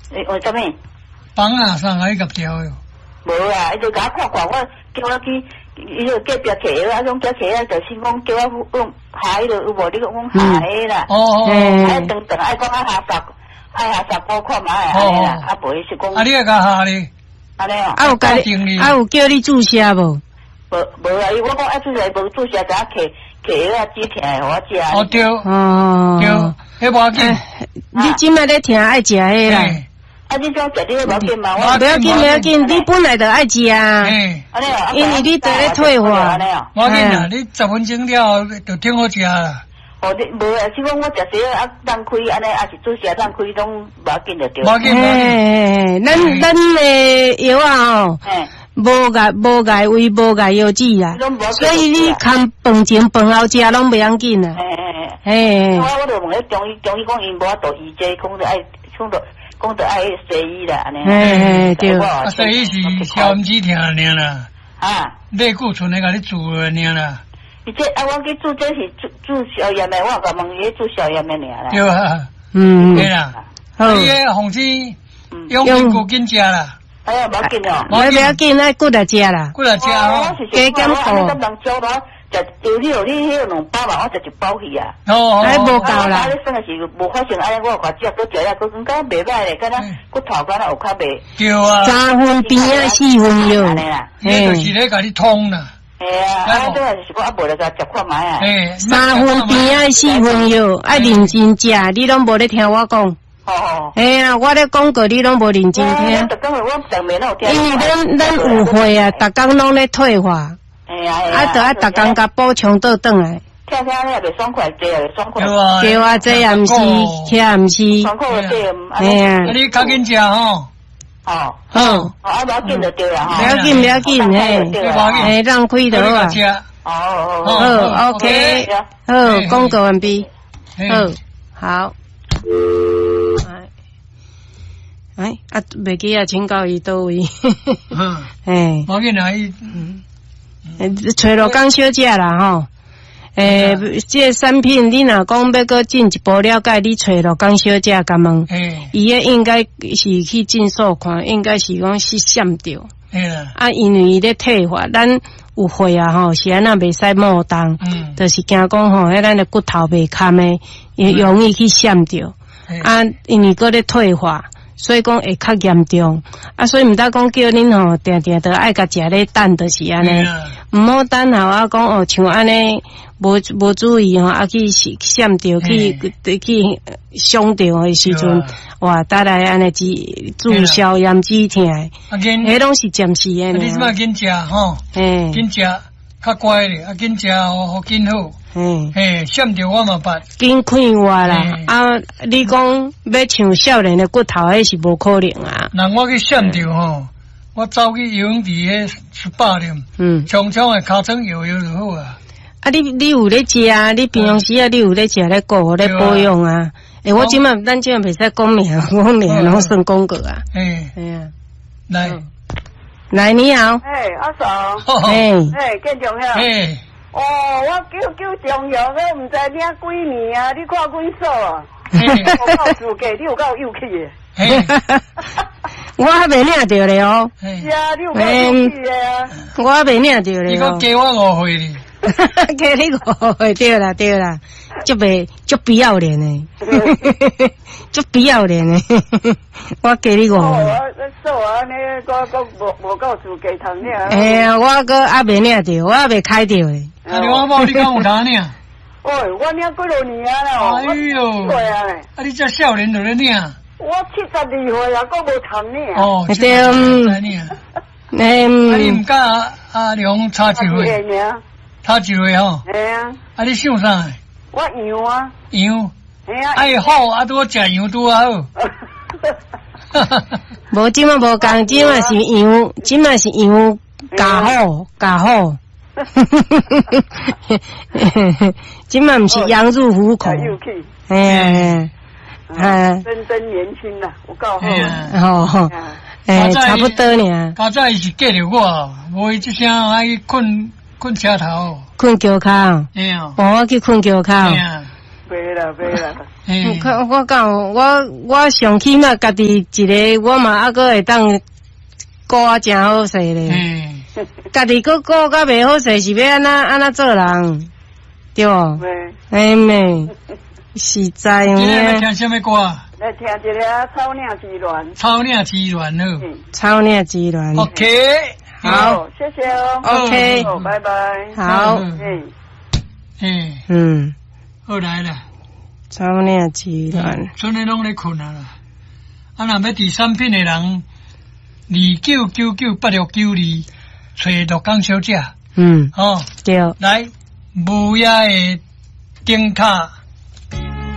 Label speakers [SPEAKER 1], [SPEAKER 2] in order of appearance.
[SPEAKER 1] 为什么？
[SPEAKER 2] 房啊，上海个调哟。
[SPEAKER 1] 无啊，伊就甲我看看，我叫我去，伊就隔壁客啊，种隔客啊，就是讲叫我用下迄个有无？你讲下个啦。
[SPEAKER 2] 哦。
[SPEAKER 1] 爱等爱讲下十块看嘛安尼啦，啊无是讲。
[SPEAKER 2] 啊，你个下哩？
[SPEAKER 1] 安尼哦。
[SPEAKER 3] 啊有甲你，啊有叫你注射无？
[SPEAKER 1] 无啊，我讲爱注射无注射，就客啊止疼的，我食。
[SPEAKER 2] 哦对。
[SPEAKER 3] 哦。
[SPEAKER 2] 对，迄无要紧。
[SPEAKER 3] 你即摆咧疼爱食迄啦。
[SPEAKER 1] 啊，你种食你无要紧嘛？
[SPEAKER 3] 不要紧，你本来就爱食啊。因为你在咧退化。
[SPEAKER 2] 无要紧啦，你10分钟了就挺好食啦。
[SPEAKER 1] 哦，你无啊？是讲我食些啊，当开安尼，也是注射当开拢无要紧就对。
[SPEAKER 2] 无要紧。
[SPEAKER 3] 咱的药啊吼，无解胃，无解药脂啦，所以你看饭前饭后食拢袂要紧啦。
[SPEAKER 1] 我就问迄中医讲因无法度医这，讲到爱西医啦，安尼。
[SPEAKER 3] 对。
[SPEAKER 2] 西医是消炎止疼尔啦。
[SPEAKER 1] 啊。
[SPEAKER 2] 类固醇的甲你注尔啦。
[SPEAKER 1] 伊这我去注这是注消炎的，我甲问伊注消炎的尔啦。
[SPEAKER 2] 对啊。对啦。你个红子用苹果紧食啦。
[SPEAKER 1] 哎呀，无要紧哦。
[SPEAKER 3] 不要紧，爱骨来食啦。
[SPEAKER 2] 骨来食哦。
[SPEAKER 3] 加减
[SPEAKER 1] 补。咱人少咯。就你迄2包嘛，我食1包去啊。
[SPEAKER 3] 还无够啦。
[SPEAKER 1] 你算的是无发现安尼，我有甲食搁食了，搁感觉袂歹咧，敢若骨头敢若有较袂。
[SPEAKER 2] 对啊。
[SPEAKER 3] 3分边啊4分药。
[SPEAKER 2] 迄就是咧甲你通啦。
[SPEAKER 1] 啊，这是讲啊，无咧甲食看卖啊。
[SPEAKER 3] 3分边啊4分药，爱认真食，你拢无咧听我讲。我咧广告你拢无认真听。因为咱有会啊，逐工拢咧退化。就爱逐工甲补充倒转来。
[SPEAKER 1] 听你也袂爽快，这也袂爽快。
[SPEAKER 3] 对啊，这也毋是，这也毋是。
[SPEAKER 1] 爽快就对。
[SPEAKER 2] 你赶紧食吼。
[SPEAKER 1] 好。啊，无要紧就对啦吼。
[SPEAKER 3] 不要紧，嘿，让开就好啊。好 ，OK， 好，广告完毕。好。袂记啊，请教伊倒位。
[SPEAKER 2] 无要紧啦，
[SPEAKER 3] 找落讲小姐啦吼。这产品你若讲要搁进一步了解，你找落讲小姐甲问，伊个应该是去诊所看，应该是讲是闪着。啊，因为伊咧退化，咱有会啊吼，是安那袂使冒动，就是惊讲吼，迄咱的骨头袂堪诶，也容易去闪着。啊，因为搁咧退化。所以讲会较严重，所以毋得讲叫恁吼，定定都爱甲食咧等，就是安尼，毋好等候讲像安尼无注意吼，去闪着去伤着诶时阵，哇，带来安尼注消炎止疼，迄拢是暂时诶。
[SPEAKER 2] 你即摆紧食吼，紧食较乖咧，紧食好紧好。闪着我嘛捌，
[SPEAKER 3] 紧看我啦。你讲要像少年的骨头，迄是无可能啊。
[SPEAKER 2] 那我去闪着吼，我走去游泳池迄18点，常常的尻川摇就好啊。
[SPEAKER 3] 你有咧食啊？你平常时啊，你有咧食咧顾咧保养啊？我咱即摆袂使讲名，我名拢算广告啊。来，你好。
[SPEAKER 4] 阿嫂。建中遐。我叫中药，我毋知领几年啊？你看几数啊？我告诉给你有够有气的。
[SPEAKER 3] 我还袂领着咧哦。
[SPEAKER 4] 是啊，你有够有气的啊。
[SPEAKER 3] 我还袂领着咧。
[SPEAKER 2] 你讲加我5岁哩？
[SPEAKER 3] 加你5岁，对啦，足不要脸的，足不要脸的。我加你5岁。
[SPEAKER 4] 说啊，你无够资格通领。
[SPEAKER 3] 我搁还袂领着，我还袂开着咧。
[SPEAKER 2] 我某你讲有哪领？
[SPEAKER 4] 我领几多年啊啦？
[SPEAKER 2] 哎呦，你这少年就咧领？
[SPEAKER 4] 我72岁啊，搁无通领。
[SPEAKER 3] 对。
[SPEAKER 2] 你唔甲阿良差1岁？差1岁吼？你想啥？
[SPEAKER 4] 我羊啊。
[SPEAKER 2] 羊。爱好拄我食羊拄好。
[SPEAKER 3] 无即摆无共，即摆是羊，即摆是羊加好。今晚不是羊入虎口，真年轻啦，我告诉你，差不多呢。
[SPEAKER 2] 刚才是叫着我，无伊一声爱困车头，
[SPEAKER 3] 困桥骹，我去困桥骹。
[SPEAKER 4] 袂啦。
[SPEAKER 3] 我讲，我上起码家己一个，我嘛还阁会当顾啊真好势咧。家己阁顾甲袂好势，是要安怎做人？对无？哎妹，实在呢。
[SPEAKER 2] 今日要听什么歌？
[SPEAKER 4] 来听一个草岭之恋。
[SPEAKER 2] 草岭之恋哦。
[SPEAKER 3] 草岭之恋。
[SPEAKER 2] OK。
[SPEAKER 4] 好，谢谢哦。
[SPEAKER 3] OK。
[SPEAKER 4] 拜拜。
[SPEAKER 3] 好。
[SPEAKER 2] 好来了。
[SPEAKER 3] 草岭之恋。
[SPEAKER 2] 村里拢咧困啊啦。啊，若要第三品的人，29998692，找陆港小姐。
[SPEAKER 3] 对。
[SPEAKER 2] 来，无野的灯塔。